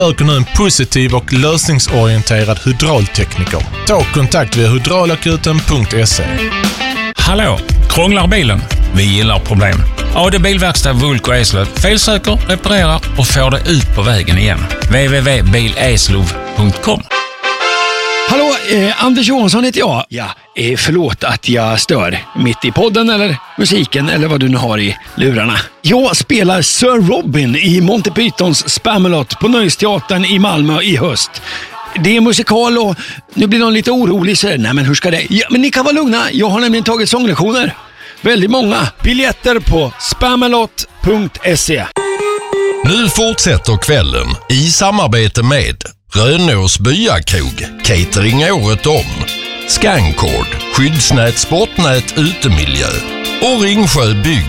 Söker nu en positiv och lösningsorienterad hydraultekniker. Ta kontakt via hydraulakuten.se. Hallå, krånglar bilen? Vi gillar problem. AD Bilverkstad Vulko Eslöv felsöker, reparerar och får det ut på vägen igen. www.bileslov.com. Hallå, Anders Johansson heter jag. Ja, förlåt att jag stör. Mitt i podden eller musiken eller vad du nu har i lurarna. Jag spelar Sir Robin i Monty Pythons Spamalot på Nöjesteatern i Malmö i höst. Det är musikal och nu blir någon lite orolig så nej men hur ska det? Ja, men ni kan vara lugna, jag har nämligen tagit sånglektioner. Väldigt många. Biljetter på spamalot.se. Nu fortsätter kvällen i samarbete med Rönås Byakrog, catering året om, Scancord, skyddsnät, sportnät, utemiljö och Ringsjö Bygg